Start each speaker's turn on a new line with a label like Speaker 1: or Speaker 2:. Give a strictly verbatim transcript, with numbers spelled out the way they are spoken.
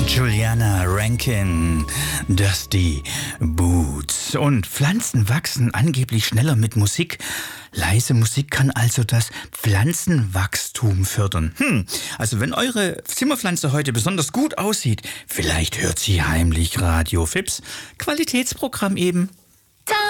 Speaker 1: Juliana Rankin, Dusty Boots. Und Pflanzen wachsen angeblich schneller mit Musik. Leise Musik kann also das Pflanzenwachstum fördern. Hm, also wenn eure Zimmerpflanze heute besonders gut aussieht, vielleicht hört sie heimlich Radio Fips. Qualitätsprogramm eben.